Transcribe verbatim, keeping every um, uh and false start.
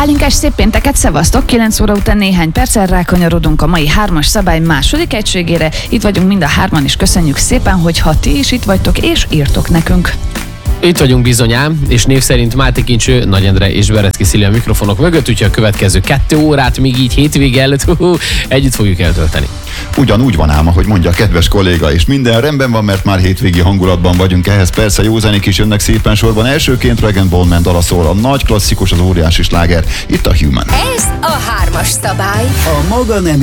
Pálinkás szép pénteket, szevasztok! kilenc óra után néhány perccel rákanyarodunk a mai hármas szabály második egységére. Itt vagyunk mind a hárman, és köszönjük szépen, hogy ha ti is itt vagytok és írtok nekünk. Itt vagyunk bizonyám, és név szerint Máté Kincső, Nagy Endre és Berecki Szili a mikrofonok mögött, úgyhogy a következő kettő órát még így hétvége előtt hú, együtt fogjuk eltölteni. Ugyanúgy van ám, ahogy mondja a kedves kolléga, és minden rendben van, mert már hétvégi hangulatban vagyunk. Ehhez persze jó zenék is jönnek szépen sorban. Elsőként Rag Bone Man dala szól, a nagy klasszikus, az óriási sláger, itt a Human. Ez a hármas szabály. A maga nem